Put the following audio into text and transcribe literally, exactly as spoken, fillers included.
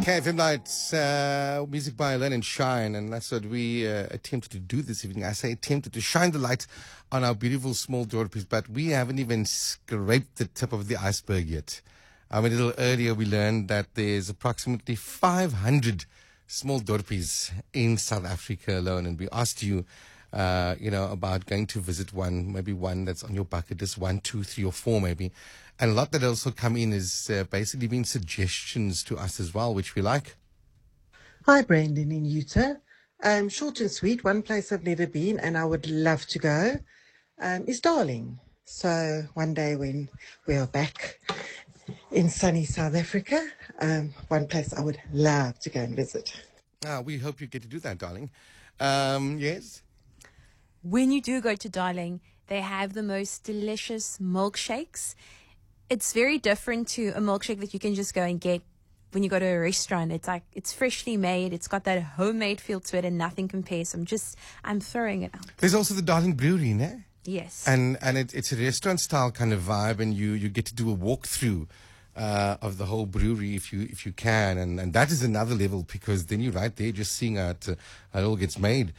K F M Nights, uh, music by Learn and Shine, and that's what we uh, attempted to do this evening. I say attempted to shine the light on our beautiful small dorpies, but we haven't even scraped the tip of the iceberg yet. Um, a little earlier, we learned that there's approximately five hundred small dorpies in South Africa alone, and we asked you, uh, you know, about going to visit one, maybe one that's on your bucket list, one, two, three, or four, maybe. And a lot that also come in is uh, basically been suggestions to us as well, which we like. Hi, Brandon in Utah. Um, short and sweet, one place I've never been and I would love to go um, is Darling. So one day when we are back in sunny South Africa, um, one place I would love to go and visit. Ah, we hope you get to do that, darling. Um, yes? When you do go to Darling, they have the most delicious milkshakes. It's very different to a milkshake that you can just go and get when you go to a restaurant. It's like, it's freshly made. It's got that homemade feel to it and nothing compares. I'm just, I'm throwing it out. There's also the Darling Brewery, ne? Yes. And and it, it's a restaurant style kind of vibe, and you, you get to do a walkthrough uh, of the whole brewery if you if you can, and, and that is another level, because then you're right there just seeing how it, uh, how it all gets made.